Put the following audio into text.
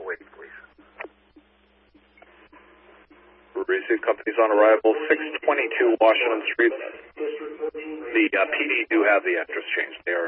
waiting, please. Receive companies on arrival, 622 Washington Street. The PD do have the address changed. They are